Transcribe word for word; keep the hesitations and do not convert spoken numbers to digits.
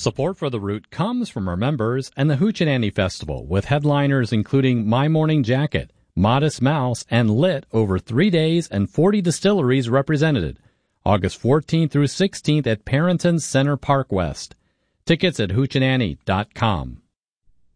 Support for The Root comes from our members and the Hoochie Festival, with headliners including My Morning Jacket, Modest Mouse, and Lit over three days and forty distilleries represented. August fourteenth through sixteenth at Parrington Center Park West. Tickets at hoochie nanny dot com.